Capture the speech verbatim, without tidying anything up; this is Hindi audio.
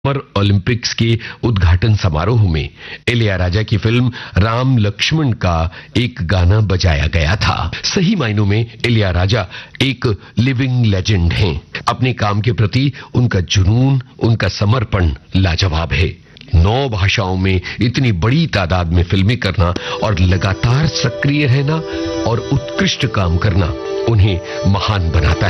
समर ओलंपिक्स के उद्घाटन समारोह में इलैयाराजा की फिल्म राम लक्ष्मण का एक गाना बजाया गया था। सही मायनों में इलैयाराजा एक लिविंग लेजेंड हैं। अपने काम के प्रति उनका जुनून, उनका समर्पण लाजवाब है। नौ भाषाओं में इतनी बड़ी तादाद में फिल्में करना और लगातार सक्रिय रहना और उत्कृष्ट काम करना उन्हें महान बनाता